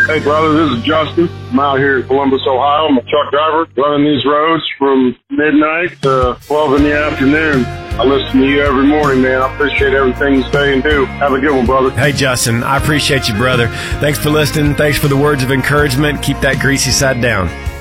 Hey, brother, this is Justin. I'm out here in Columbus, Ohio. I'm a truck driver running these roads from midnight to 12 in the afternoon. I listen to you every morning, man. I appreciate everything you say and do. Have a good one, brother. Hey, Justin, I appreciate you, brother. Thanks for listening. Thanks for the words of encouragement. Keep that greasy side down.